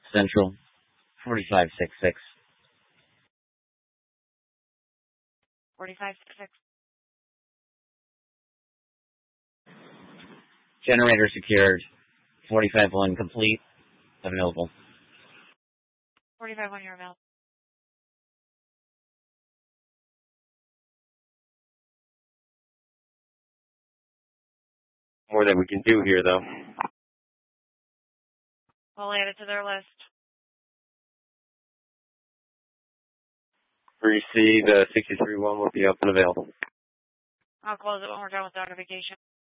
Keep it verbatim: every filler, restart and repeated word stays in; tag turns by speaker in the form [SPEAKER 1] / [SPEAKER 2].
[SPEAKER 1] Central, forty-five sixty-six.
[SPEAKER 2] forty-five sixty-six.
[SPEAKER 1] Generator secured, forty-five one complete, available.
[SPEAKER 2] forty-five one, you're available.
[SPEAKER 3] More than we can do here, though.
[SPEAKER 2] We'll add it to their list.
[SPEAKER 3] three C, the sixty-three one will be up and available.
[SPEAKER 2] I'll close it when we're done with notification.